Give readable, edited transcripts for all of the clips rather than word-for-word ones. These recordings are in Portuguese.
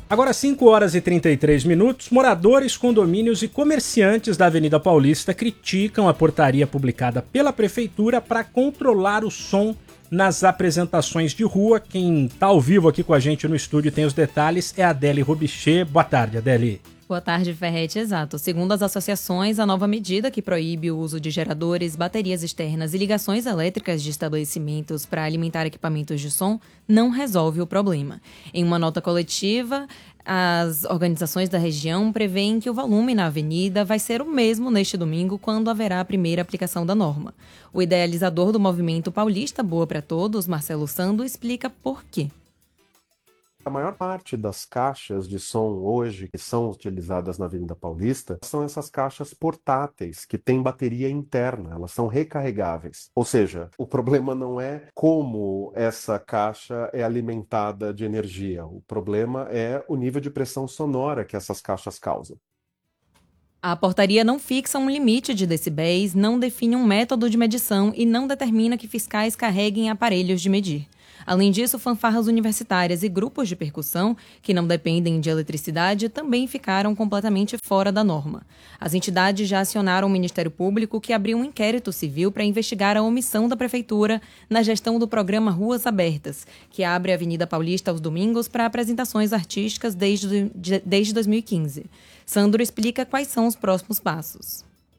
Agora 5 horas e 33 minutos, moradores, condomínios e comerciantes da Avenida Paulista criticam a portaria publicada pela Prefeitura para controlar o som nas apresentações de rua. Quem está ao vivo aqui com a gente no estúdio tem os detalhes, é a Adélie Robichê. Boa tarde, Adélie. Boa tarde, Ferretti. Exato. Segundo as associações, a nova medida que proíbe o uso de geradores, baterias externas e ligações elétricas de estabelecimentos para alimentar equipamentos de som não resolve o problema. Em uma nota coletiva, as organizações da região prevêem que o volume na avenida vai ser o mesmo neste domingo, quando haverá a primeira aplicação da norma. O idealizador do movimento paulista Boa para Todos, Marcelo Sando, explica por quê. A maior parte das caixas de som hoje que são utilizadas na Avenida Paulista são essas caixas portáteis que têm bateria interna, elas são recarregáveis. Ou seja, o problema não é como essa caixa é alimentada de energia, o problema é o nível de pressão sonora que essas caixas causam. A portaria não fixa um limite de decibéis, não define um método de medição e não determina que fiscais carreguem aparelhos de medir. Além disso, fanfarras universitárias e grupos de percussão, que não dependem de eletricidade, também ficaram completamente fora da norma. As entidades já acionaram o Ministério Público, que abriu um inquérito civil para investigar a omissão da Prefeitura na gestão do programa Ruas Abertas, que abre a Avenida Paulista aos domingos para apresentações artísticas desde 2015. Sandro explica quais são os próximos passos.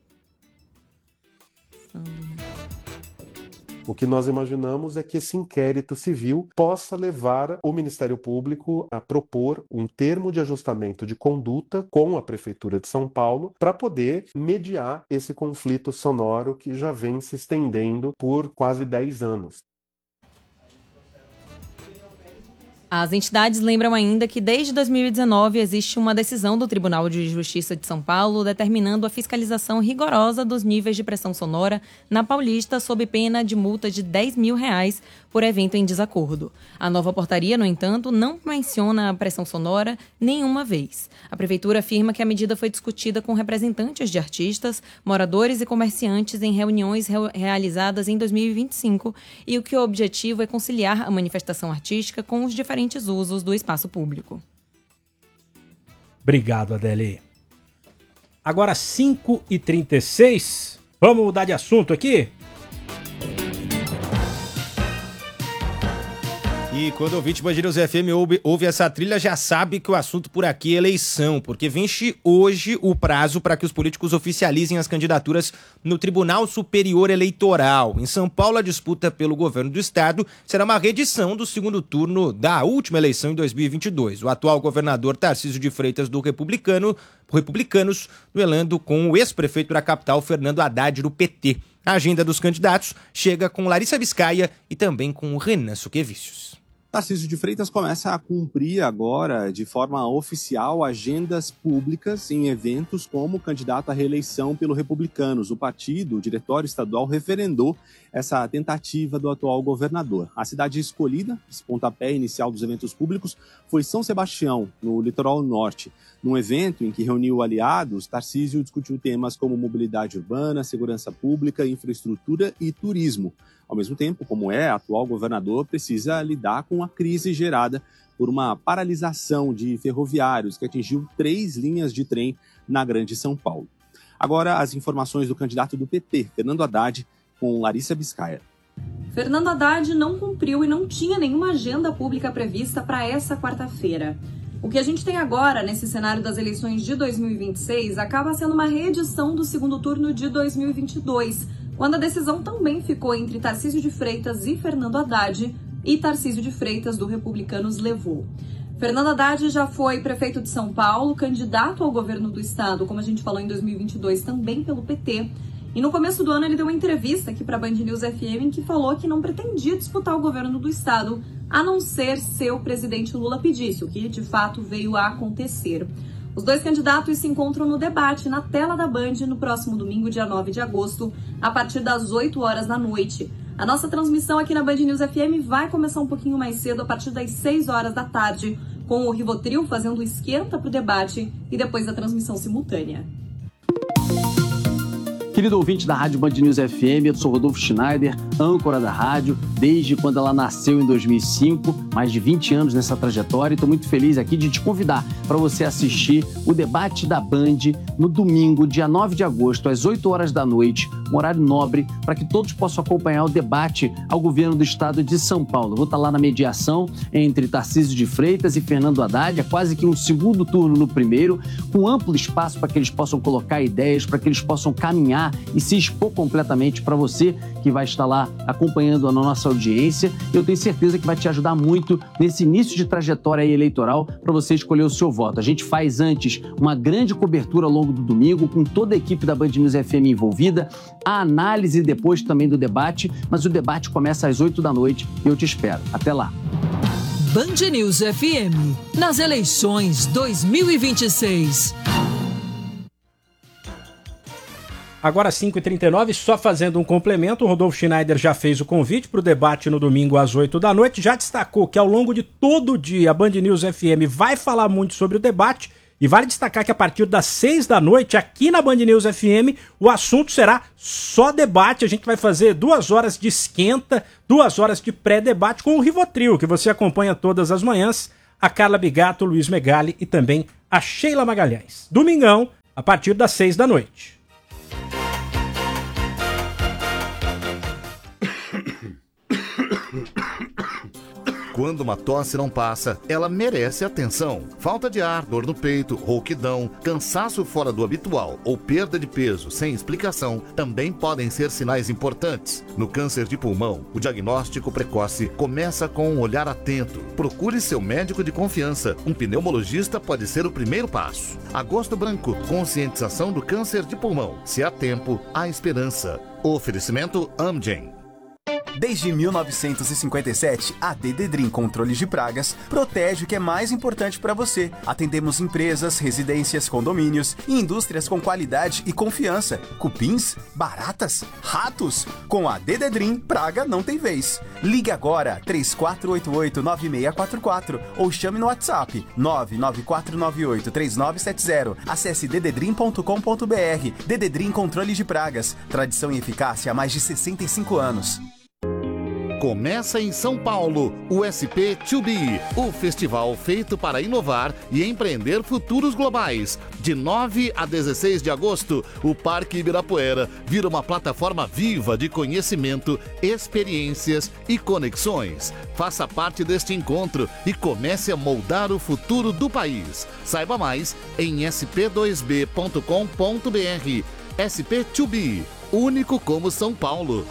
O que nós imaginamos é que esse inquérito civil possa levar o Ministério Público a propor um termo de ajustamento de conduta com a Prefeitura de São Paulo para poder mediar esse conflito sonoro que já vem se estendendo por quase 10 anos. As entidades lembram ainda que desde 2019 existe uma decisão do Tribunal de Justiça de São Paulo determinando a fiscalização rigorosa dos níveis de pressão sonora na Paulista sob pena de multa de R$10 mil por evento em desacordo. A nova portaria, no entanto, não menciona a pressão sonora nenhuma vez. A Prefeitura afirma que a medida foi discutida com representantes de artistas, moradores e comerciantes em reuniões realizadas em 2025 e que o objetivo é conciliar a manifestação artística com os diferentes usos do espaço público. Obrigado, Adélie. Agora 5h36, vamos mudar de assunto aqui? E quando o ouvinte Band News FM ouve essa trilha, já sabe que o assunto por aqui é eleição, porque vence hoje o prazo para que os políticos oficializem as candidaturas no Tribunal Superior Eleitoral. Em São Paulo, a disputa pelo governo do estado será uma reedição do segundo turno da última eleição em 2022. O atual governador Tarcísio de Freitas do Republicanos duelando com o ex-prefeito da capital, Fernando Haddad, do PT. A agenda dos candidatos chega com Larissa Biscaia e também com o Renan Suquevicius. Tarcísio de Freitas começa a cumprir agora, de forma oficial, agendas públicas em eventos como candidato à reeleição pelo Republicanos. O partido, o diretório estadual, referendou essa tentativa do atual governador. A cidade escolhida, esse pontapé inicial dos eventos públicos, foi São Sebastião, no litoral norte. Num evento em que reuniu aliados, Tarcísio discutiu temas como mobilidade urbana, segurança pública, infraestrutura e turismo. Ao mesmo tempo, como atual governador, precisa lidar com a crise gerada por uma paralisação de ferroviários que atingiu 3 linhas de trem na Grande São Paulo. Agora, as informações do candidato do PT, Fernando Haddad, com Larissa Biscaia. Fernando Haddad não cumpriu e não tinha nenhuma agenda pública prevista para essa quarta-feira. O que a gente tem agora, nesse cenário das eleições de 2026, acaba sendo uma reedição do segundo turno de 2022, quando a decisão também ficou entre Tarcísio de Freitas e Fernando Haddad, e Tarcísio de Freitas, do Republicanos, levou. Fernando Haddad já foi prefeito de São Paulo, candidato ao governo do estado, como a gente falou em 2022, também pelo PT. E no começo do ano ele deu uma entrevista aqui para a Band News FM em que falou que não pretendia disputar o governo do estado, a não ser se o presidente Lula pedisse, o que de fato veio a acontecer. Os dois candidatos se encontram no debate na tela da Band no próximo domingo, dia 9 de agosto, a partir das 8 horas da noite. A nossa transmissão aqui na Band News FM vai começar um pouquinho mais cedo, a partir das 6 horas da tarde, com o Rivotril fazendo esquenta para o debate e depois a transmissão simultânea. Querido ouvinte da Rádio Band News FM, eu sou Rodolfo Schneider, âncora da rádio, desde quando ela nasceu em 2005, mais de 20 anos nessa trajetória, e estou muito feliz aqui de te convidar para você assistir o debate da Band no domingo, dia 9 de agosto, às 8 horas da noite, um horário nobre, para que todos possam acompanhar o debate ao governo do estado de São Paulo. Eu vou estar lá na mediação entre Tarcísio de Freitas e Fernando Haddad, é quase que um segundo turno no primeiro, com amplo espaço para que eles possam colocar ideias, para que eles possam caminhar e se expor completamente para você que vai estar lá acompanhando a nossa audiência. Eu tenho certeza que vai te ajudar muito nesse início de trajetória eleitoral para você escolher o seu voto. A gente faz antes uma grande cobertura ao longo do domingo com toda a equipe da Band News FM envolvida, a análise depois também do debate, mas o debate começa às 8 da noite e eu te espero. Até lá. Band News FM, nas eleições 2026. Agora 5h39, só fazendo um complemento, o Rodolfo Schneider já fez o convite para o debate no domingo às 8 da noite, já destacou que ao longo de todo o dia a Band News FM vai falar muito sobre o debate, e vale destacar que a partir das 6 da noite, aqui na Band News FM, o assunto será só debate. A gente vai fazer 2 horas de esquenta, 2 horas de pré-debate com o Rivotril, que você acompanha todas as manhãs, a Carla Bigato, o Luiz Megali e também a Sheila Magalhães. Domingão, a partir das 6 da noite. Quando uma tosse não passa, ela merece atenção. Falta de ar, dor no peito, rouquidão, cansaço fora do habitual ou perda de peso sem explicação também podem ser sinais importantes. No câncer de pulmão, o diagnóstico precoce começa com um olhar atento. Procure seu médico de confiança. Um pneumologista pode ser o primeiro passo. Agosto Branco, conscientização do câncer de pulmão. Se há tempo, há esperança. Oferecimento Amgen. Desde 1957, a Dededrim Controles de Pragas protege o que é mais importante para você. Atendemos empresas, residências, condomínios e indústrias com qualidade e confiança. Cupins, baratas, ratos. Com a Dededrim, praga não tem vez. Ligue agora 3488-9644 ou chame no WhatsApp 99498-3970. Acesse dededrim.com.br. Dededrim Controles de Pragas. Tradição e eficácia há mais de 65 anos. Começa em São Paulo, o SP2B, o festival feito para inovar e empreender futuros globais. De 9 a 16 de agosto, o Parque Ibirapuera vira uma plataforma viva de conhecimento, experiências e conexões. Faça parte deste encontro e comece a moldar o futuro do país. Saiba mais em sp2b.com.br. SP2B, único como São Paulo.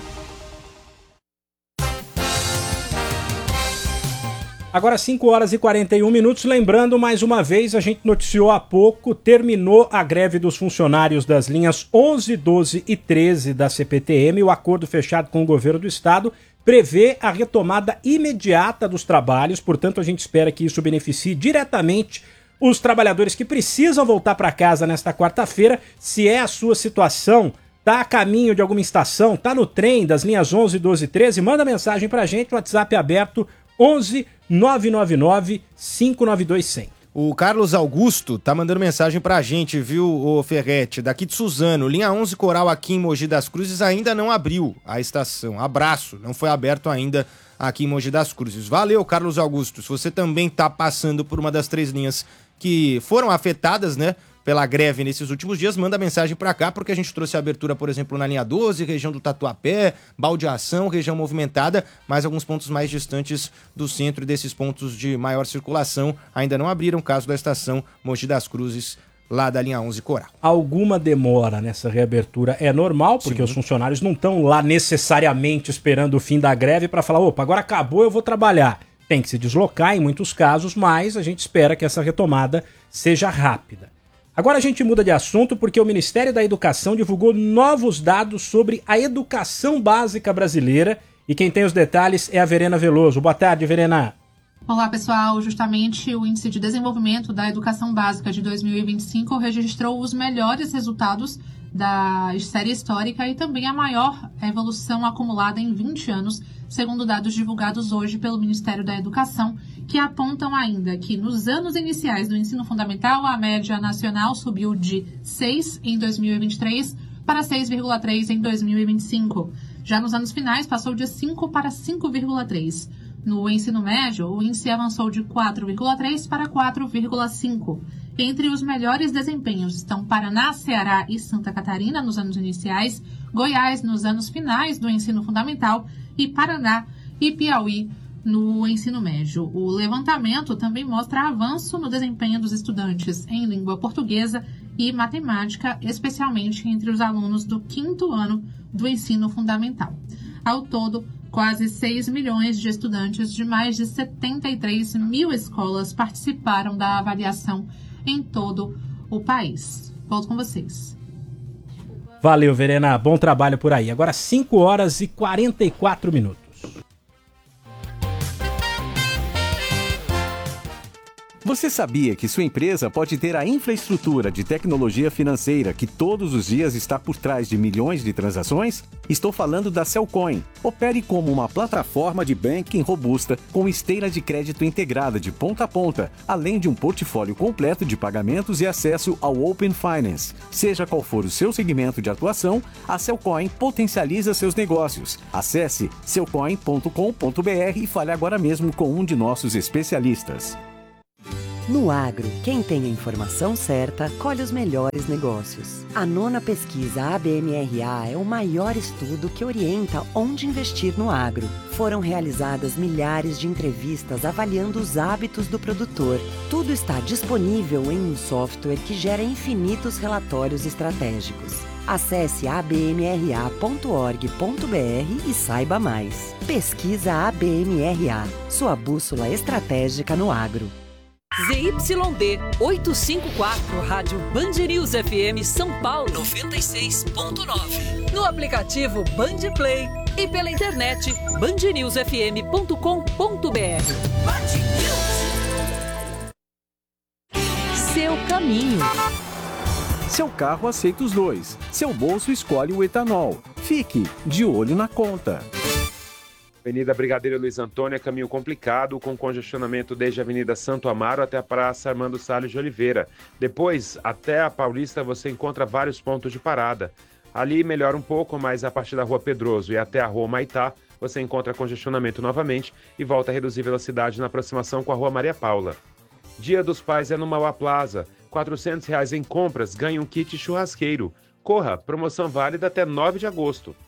Agora 5 horas e 41 minutos, lembrando mais uma vez, a gente noticiou há pouco, terminou a greve dos funcionários das linhas 11, 12 e 13 da CPTM. O acordo fechado com o governo do estado prevê a retomada imediata dos trabalhos, portanto a gente espera que isso beneficie diretamente os trabalhadores que precisam voltar para casa nesta quarta-feira. Se é a sua situação, tá a caminho de alguma estação, tá no trem das linhas 11, 12 e 13, manda mensagem pra gente, o WhatsApp é aberto 11 999 592 100. O Carlos Augusto tá mandando mensagem pra gente, viu, ô Ferretti? Daqui de Suzano, linha 11 Coral aqui em Mogi das Cruzes ainda não abriu a estação. Abraço, não foi aberto ainda aqui em Mogi das Cruzes. Valeu, Carlos Augusto. Se você também tá passando por uma das 3 linhas que foram afetadas, né, pela greve nesses últimos dias, manda mensagem pra cá, porque a gente trouxe a abertura, por exemplo, na linha 12, região do Tatuapé, Baldeação, região movimentada, mas alguns pontos mais distantes do centro e desses pontos de maior circulação ainda não abriram, caso da estação Mogi das Cruzes, lá da linha 11 Coral. Alguma demora nessa reabertura é normal, porque os funcionários não estão lá necessariamente esperando o fim da greve para falar, opa, agora acabou, eu vou trabalhar. Tem que se deslocar em muitos casos, mas a gente espera que essa retomada seja rápida. Agora a gente muda de assunto porque o Ministério da Educação divulgou novos dados sobre a educação básica brasileira e quem tem os detalhes é a Verena Veloso. Boa tarde, Verena. Olá, pessoal. Justamente o Índice de Desenvolvimento da Educação Básica de 2025 registrou os melhores resultados da série histórica e também a maior evolução acumulada em 20 anos, segundo dados divulgados hoje pelo Ministério da Educação, que apontam ainda que nos anos iniciais do ensino fundamental, a média nacional subiu de 6 em 2023 para 6,3 em 2025. Já nos anos finais, passou de 5 para 5,3. No ensino médio, o índice avançou de 4,3 para 4,5. Entre os melhores desempenhos estão Paraná, Ceará e Santa Catarina nos anos iniciais, Goiás nos anos finais do ensino fundamental e Paraná e Piauí no ensino médio. O levantamento também mostra avanço no desempenho dos estudantes em língua portuguesa e matemática, especialmente entre os alunos do 5º ano do ensino fundamental. Ao todo, quase 6 milhões de estudantes de mais de 73 mil escolas participaram da avaliação em todo o país. Volto com vocês. Valeu, Verena. Bom trabalho por aí. Agora 5 horas e 44 minutos. Você sabia que sua empresa pode ter a infraestrutura de tecnologia financeira que todos os dias está por trás de milhões de transações? Estou falando da Cellcoin. Opere como uma plataforma de banking robusta com esteira de crédito integrada de ponta a ponta, além de um portfólio completo de pagamentos e acesso ao Open Finance. Seja qual for o seu segmento de atuação, a Cellcoin potencializa seus negócios. Acesse cellcoin.com.br e fale agora mesmo com um de nossos especialistas. No agro, quem tem a informação certa, colhe os melhores negócios. A 9ª pesquisa ABMRA é o maior estudo que orienta onde investir no agro. Foram realizadas milhares de entrevistas avaliando os hábitos do produtor. Tudo está disponível em um software que gera infinitos relatórios estratégicos. Acesse abmra.org.br e saiba mais. Pesquisa ABMRA, sua bússola estratégica no agro. ZYD 854, Rádio Band News FM São Paulo 96.9. No aplicativo Band Play e pela internet bandnewsfm.com.br. Seu caminho. Seu carro aceita os dois. Seu bolso escolhe o etanol. Fique de olho na conta. Avenida Brigadeiro Luiz Antônio é caminho complicado, com congestionamento desde a Avenida Santo Amaro até a Praça Armando Salles de Oliveira. Depois, até a Paulista, você encontra vários pontos de parada. Ali melhora um pouco, mas a partir da Rua Pedroso e até a Rua Maitá, você encontra congestionamento novamente e volta a reduzir velocidade na aproximação com a Rua Maria Paula. Dia dos Pais é no Mauá Plaza. R$ 400 em compras, ganha um kit churrasqueiro. Corra, promoção válida até 9 de agosto.